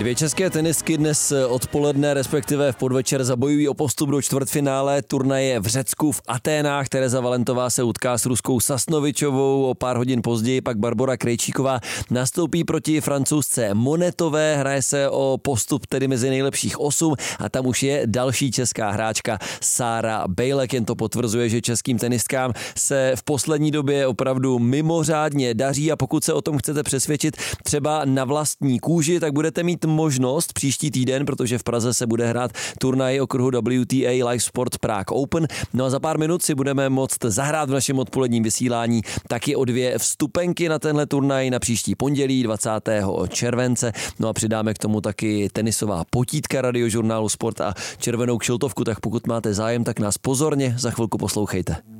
Dvě české tenistky dnes odpoledne, respektive v podvečer zabojují o postup do čtvrtfinále turnaje v Řecku v Aténách. Tereza Valentová se utká s ruskou Sasnovičovou, o pár hodin později pak Barbora Krejčíková nastoupí proti Francouzce Monetové, hraje se o postup tedy mezi nejlepších 8 a tam už je další česká hráčka Sára Bejlek. Jen to potvrzuje, že českým tenistkám se v poslední době opravdu mimořádně daří a pokud se o tom chcete přesvědčit třeba na vlastní kůži, tak budete mít možnost příští týden, protože v Praze se bude hrát turnaj okruhu WTA Live Sport Prague Open. No a za pár minut si budeme moct zahrát v našem odpoledním vysílání taky o 2 vstupenky na tenhle turnaj na příští pondělí 20. července. No a přidáme k tomu taky tenisová potítka Radiožurnálu Sport a červenou kšiltovku, tak pokud máte zájem, tak nás pozorně za chvilku poslouchejte.